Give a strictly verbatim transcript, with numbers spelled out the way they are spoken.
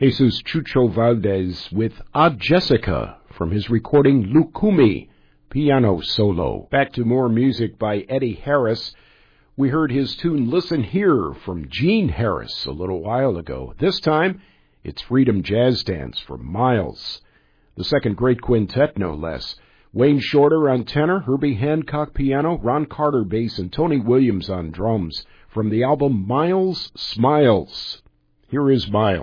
Jesus Chucho Valdez with Odd Jessica from his recording Lukumi, piano solo. Back to more music by Eddie Harris. We heard his tune Listen Here from Gene Harris a little while ago. This time, it's Freedom Jazz Dance from Miles. The second great quintet, no less. Wayne Shorter on tenor, Herbie Hancock piano, Ron Carter bass, and Tony Williams on drums from the album Miles Smiles. Here is Miles.